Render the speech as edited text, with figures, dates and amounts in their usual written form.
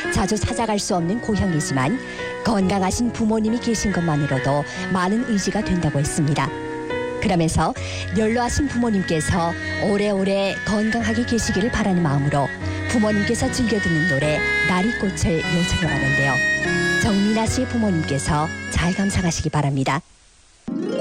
자주 찾아갈 수 없는 고향이지만 건강하신 부모님이 계신 것만으로도 많은 의지가 된다고 했습니다. 그러면서 연로하신 부모님께서 오래오래 건강하게 계시기를 바라는 마음으로 부모님께서 즐겨 듣는 노래 나리꽃을 요청해 봤는데요. 정민아 씨의 부모님께서 잘 감상하시기 바랍니다.